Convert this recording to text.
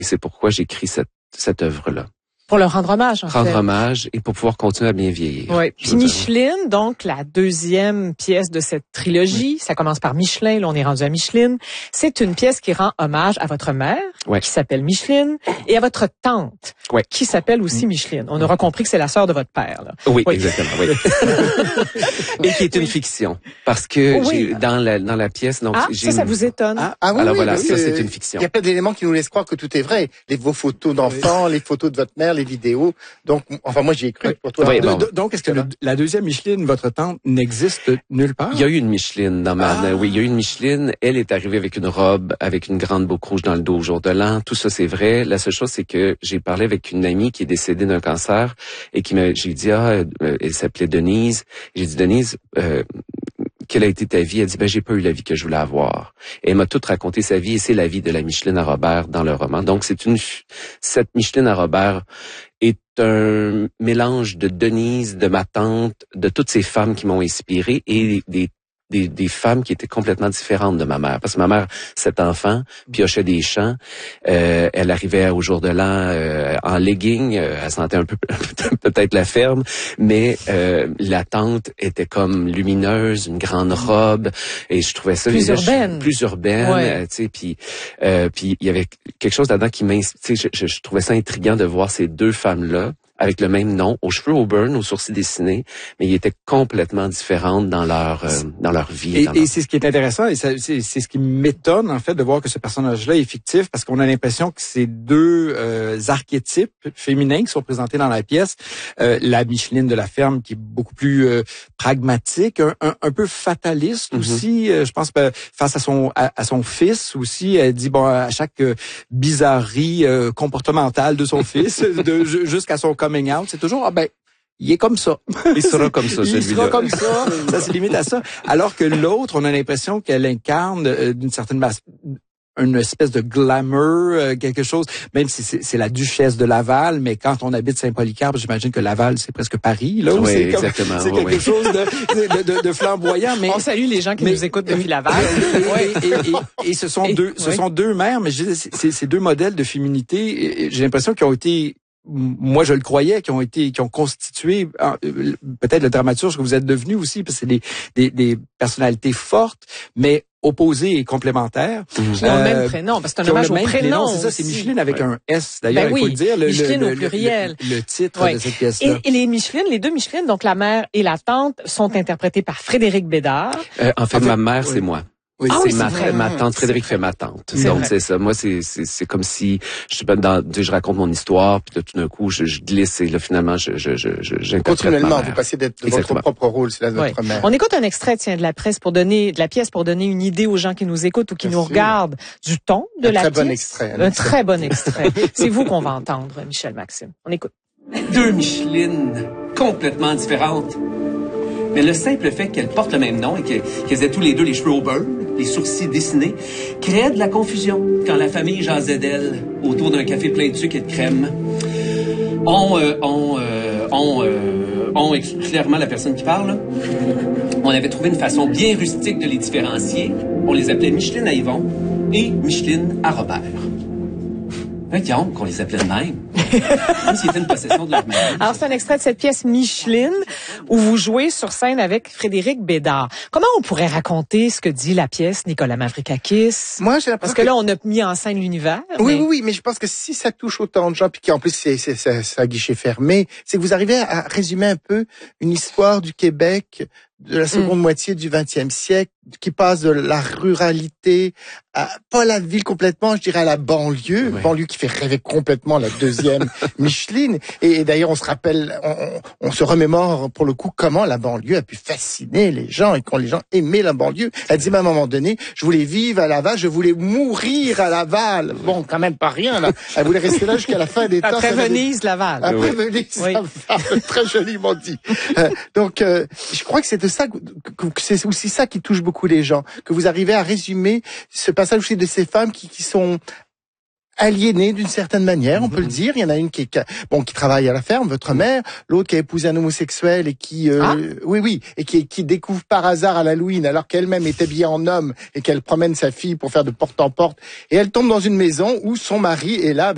Et c'est pourquoi j'écris cette œuvre-là. Pour leur rendre hommage, en fait. Rendre hommage et pour pouvoir continuer à bien vieillir. Oui. Puis Micheline, donc la deuxième pièce de cette trilogie, ça commence par Michelin, là on est rendu à Micheline. C'est une pièce qui rend hommage à votre mère, qui s'appelle Micheline, et à votre tante, qui s'appelle aussi Micheline. On aura compris que c'est la sœur de votre père. Là. Oui, exactement. Oui. Et qui est une fiction, parce que dans la pièce, donc ça vous étonne. Ah oui, alors voilà, ça c'est une fiction. Il y a plein d'éléments qui nous laissent croire que tout est vrai. Vos photos d'enfants, les photos de votre mère, les vidéos. Donc, enfin, moi, j'y ai cru pour toi. Oui, donc, est-ce que la deuxième Micheline, votre tante, n'existe nulle part? Il y a eu une Micheline dans ma... Oui, il y a eu une Micheline. Elle est arrivée avec une robe, avec une grande boucle rouge dans le dos au jour de l'an. Tout ça, c'est vrai. La seule chose, c'est que j'ai parlé avec une amie qui est décédée d'un cancer et j'ai dit, elle s'appelait Denise. J'ai dit, Denise, quelle a été ta vie? Elle dit, j'ai pas eu la vie que je voulais avoir. Et elle m'a tout raconté sa vie et c'est la vie de la Micheline à Robert dans le roman. Donc, cette Micheline à Robert est un mélange de Denise, de ma tante, de toutes ces femmes qui m'ont inspiré et des femmes qui étaient complètement différentes de ma mère. Parce que ma mère, 7 enfants, piochait des champs. Elle arrivait au jour de l'an en legging. Elle sentait un peu peut-être la ferme, mais la tante était comme lumineuse, une grande robe, et je trouvais ça plus urbaine. Tu sais. Puis il y avait quelque chose là-dedans qui m'inspirait. Je trouvais ça intriguant de voir ces deux femmes-là avec le même nom, aux cheveux auburn, aux sourcils dessinés, mais ils étaient complètement différentes dans leur vie. Et c'est ce qui est intéressant, et c'est ce qui m'étonne, en fait, de voir que ce personnage-là est fictif, parce qu'on a l'impression que c'est deux archétypes féminins qui sont présentés dans la pièce. La Micheline de la ferme, qui est beaucoup plus pragmatique, un peu fataliste aussi, je pense, face à son fils aussi. Elle dit, à chaque bizarrerie comportementale de son fils, jusqu'à son coming out, c'est toujours il est comme ça. Il sera comme ça, celui-là. Il sera comme ça. Ça se limite à ça. Alors que l'autre, on a l'impression qu'elle incarne d'une certaine masse une espèce de glamour, quelque chose, même si c'est la duchesse de Laval, mais quand on habite Saint-Polycarpe, j'imagine que Laval, c'est presque Paris, là. Oui, exactement. C'est quelque chose de flamboyant, mais... On salue les gens qui nous écoutent depuis Laval. Et ce sont deux mères, mais c'est deux modèles de féminité, j'ai l'impression qu'ils ont été, moi je le croyais, qui ont constitué peut-être le dramaturge que vous êtes devenu aussi, parce que c'est des personnalités fortes, mais opposées et complémentaires. Qui ont le même prénom, parce que c'est un hommage au prénom. C'est ça, c'est Micheline avec un S, d'ailleurs, il faut le dire. Micheline au pluriel. Le titre de cette pièce-là. Et les deux Micheline, donc la mère et la tante, sont interprétées par Frédéric Bédard. En fait, ma mère, c'est moi. Oui, c'est ma tante. Frédéric fait ma tante. Donc, c'est ça. Moi, c'est comme si, je raconte mon histoire, puis là, tout d'un coup, je glisse, et là, finalement, j'interprète continuellement, vous passez de votre propre rôle, c'est la de votre mère. On écoute un extrait, de la pièce pour donner une idée aux gens qui nous écoutent ou qui nous regardent du ton de la pièce. Un très bon extrait. C'est vous qu'on va entendre, Michel Maxime. On écoute. Deux Michelines complètement différentes. Mais le simple fait qu'elles portent le même nom et qu'elles aient tous les deux les cheveux au beurre, les sourcils dessinés, créait de la confusion quand la famille jasait d'elles autour d'un café plein de sucre et de crème. Clairement, la personne qui parle, on avait trouvé une façon bien rustique de les différencier. On les appelait Micheline à Yvon et Micheline à Robert. Voyons qu'on les appelait de même. Comme s'ils étaient une possession de leur mère. Alors, c'est un extrait de cette pièce Micheline où vous jouez sur scène avec Frédéric Bédard. Comment on pourrait raconter ce que dit la pièce Nicolas Mavrakakis? Moi, j'ai l'impression parce que là, on a mis en scène l'univers. Oui, mais je pense que si ça touche autant de gens, puis qu'en plus c'est à guichet fermé, c'est que vous arrivez à résumer un peu une histoire du Québec de la seconde moitié du XXe siècle, qui passe de la ruralité à, pas la ville complètement, je dirais à la banlieue, banlieue qui fait rêver complètement la deuxième Micheline. Et d'ailleurs, on se rappelle, on se remémore pour le coup comment la banlieue a pu fasciner les gens et quand les gens aimaient la banlieue. Elle dit même à un moment donné, je voulais vivre à Laval, je voulais mourir à Laval. Bon, quand même pas rien, là. Elle voulait rester là jusqu'à la fin des temps. Après Venise, Laval. Après Venise, Laval. Très joliment dit. Donc, je crois que c'est ça, que c'est aussi ça qui touche beaucoup les gens, que vous arrivez à résumer ce passage aussi de ces femmes qui sont aliénée d'une certaine manière, on peut le dire. Il y en a une qui travaille à la ferme, votre mère, l'autre qui a épousé un homosexuel et qui, et qui découvre par hasard à l'Halloween, alors qu'elle-même est habillée en homme et qu'elle promène sa fille pour faire de porte en porte, et elle tombe dans une maison où son mari est là avec